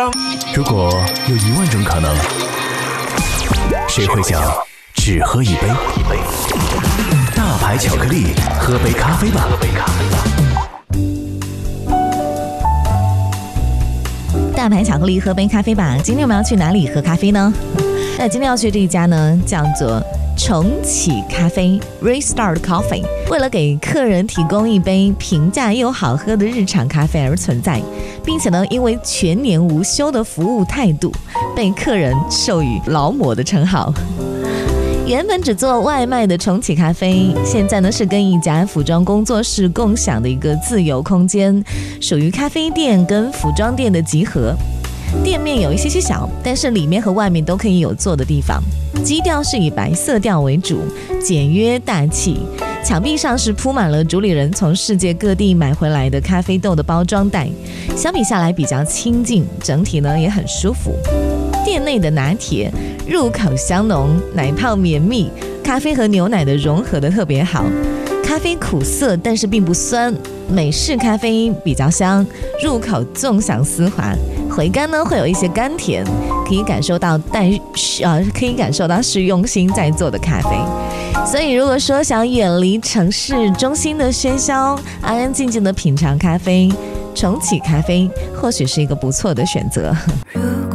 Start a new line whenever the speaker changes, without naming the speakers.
如果有10000种可能，谁会想只喝一杯？大牌巧克力，喝杯咖啡吧。
大牌巧克力，喝杯咖啡吧。今天我们要去哪里喝咖啡呢？那今天要去这一家呢，叫做重启咖啡 Restart Coffee， 为了给客人提供一杯平价又好喝的日常咖啡而存在，并且呢，因为全年无休的服务态度，被客人授予劳模的称号。原本只做外卖的重启咖啡，现在呢是跟一家服装工作室共享的一个自由空间，属于咖啡店跟服装店的集合。店面有一些小，但是里面和外面都可以有坐的地方。基调是以白色调为主，简约大气。墙壁上是铺满了主理人从世界各地买回来的咖啡豆的包装袋，相比下来比较清静，整体呢也很舒服。店内的拿铁入口香浓，奶泡绵密，咖啡和牛奶的融合的特别好。咖啡苦涩，但是并不酸。美式咖啡比较香，入口纵享丝滑，回甘呢会有一些甘甜，可以感受到是用心在做的咖啡。所以如果说想远离城市中心的喧嚣，安安静静的品尝咖啡，重启咖啡或许是一个不错的选择。